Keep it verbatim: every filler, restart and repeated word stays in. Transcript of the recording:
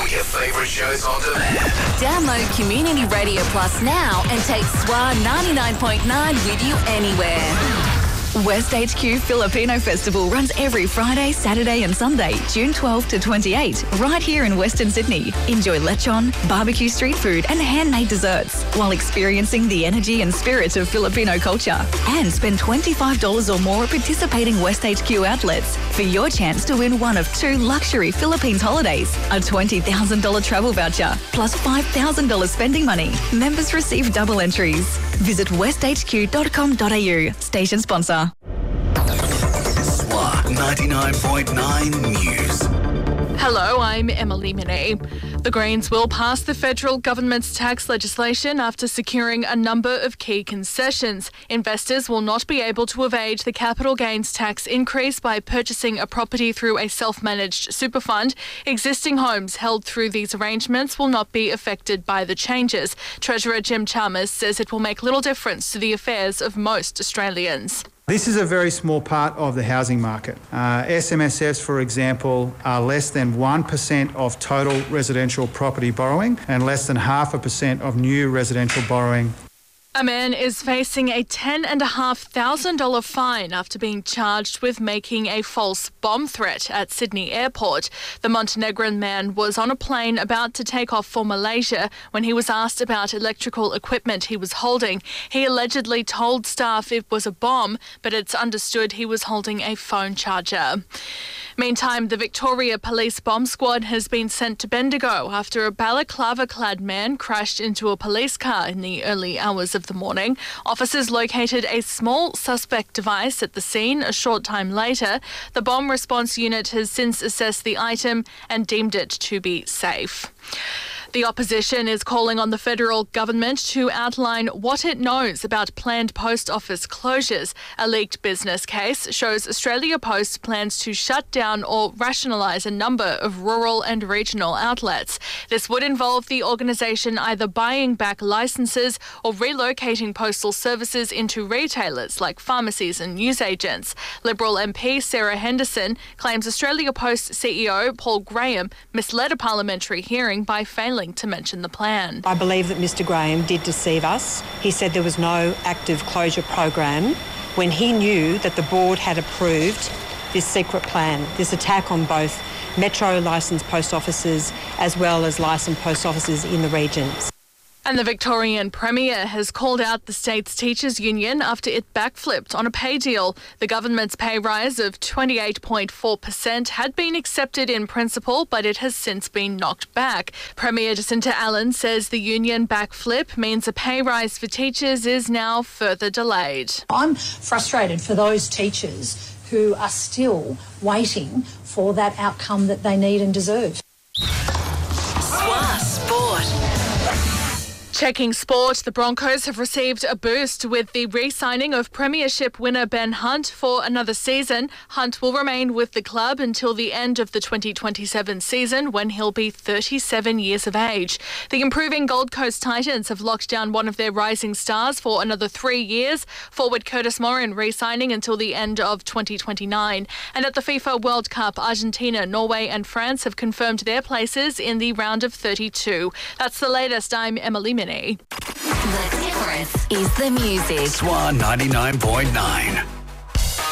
All your favourite shows on demand. Download Community Radio Plus now and take S W A ninety-nine point nine with you anywhere. West H Q Filipino Festival runs every Friday, Saturday and Sunday, June twelfth to twenty-eighth, right here in Western Sydney. Enjoy lechon, barbecue street food and handmade desserts while experiencing the energy and spirit of Filipino culture. And spend twenty-five dollars or more at participating West H Q outlets for your chance to win one of two luxury Philippines holidays, a twenty thousand dollars travel voucher, plus five thousand dollars spending money. Members receive double entries. Visit west h q dot com dot a u. Station sponsor. S W A ninety-nine point nine News. Hello, I'm Emily Minnie. The Greens will pass the federal government's tax legislation after securing a number of key concessions. Investors will not be able to evade the capital gains tax increase by purchasing a property through a self-managed super fund. Existing homes held through these arrangements will not be affected by the changes. Treasurer Jim Chalmers says it will make little difference to the affairs of most Australians. This is a very small part of the housing market. Uh, S M S Fs, for example, are less than one percent of total residential property borrowing and less than half a percent of new residential borrowing. A man is facing a ten thousand five hundred dollars fine after being charged with making a false bomb threat at Sydney Airport. The Montenegrin man was on a plane about to take off for Malaysia when he was asked about electrical equipment he was holding. He allegedly told staff it was a bomb, but it's understood he was holding a phone charger. Meantime, the Victoria Police Bomb Squad has been sent to Bendigo after a balaclava-clad man crashed into a police car in the early hours of the morning. Officers located a small suspect device at the scene a short time later. The bomb response unit has since assessed the item and deemed it to be safe. The opposition is calling on the federal government to outline what it knows about planned post office closures. A leaked business case shows Australia Post plans to shut down or rationalise a number of rural and regional outlets. This would involve the organisation either buying back licences or relocating postal services into retailers like pharmacies and newsagents. Liberal M P Sarah Henderson claims Australia Post C E O Paul Graham misled a parliamentary hearing by failing to mention the plan. I believe that Mr Graham did deceive us. He said there was no active closure program when he knew that the board had approved this secret plan, this attack on both metro licensed post offices as well as licensed post offices in the regions. And the Victorian Premier has called out the state's teachers' union after it backflipped on a pay deal. The government's pay rise of twenty-eight point four percent had been accepted in principle, but it has since been knocked back. Premier Jacinta Allen says the union backflip means a pay rise for teachers is now further delayed. I'm frustrated for those teachers who are still waiting for that outcome that they need and deserve. S W A Sport. Checking sport, the Broncos have received a boost with the re-signing of Premiership winner Ben Hunt for another season. Hunt will remain with the club until the end of the twenty twenty-seven season when he'll be thirty-seven years of age. The improving Gold Coast Titans have locked down one of their rising stars for another three years. Forward Curtis Morin re-signing until the end of twenty twenty-nine. And at the FIFA World Cup, Argentina, Norway and France have confirmed their places in the round of thirty-two. That's the latest. I'm Emily Minnie. The difference is the music. S W A ninety-nine point nine.